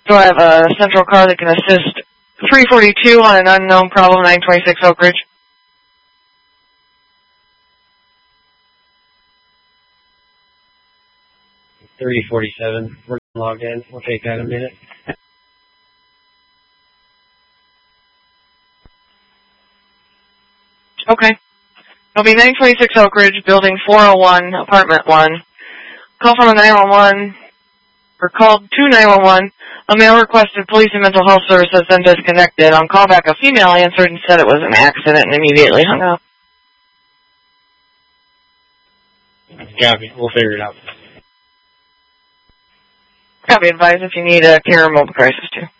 Do I have a central car that can assist 342 on an unknown problem, 926 Oak Ridge? .347. We're logged in. We'll take that in a minute. Okay. It'll be 926 Oak Ridge, building 401, apartment 1. Call from a 911, or called to 911. A male requested police and mental health services, then disconnected. On callback, a female answered and said it was an accident and immediately hung up. Copy. We'll figure it out. Copy. Advise if you need a care or mobile crisis too.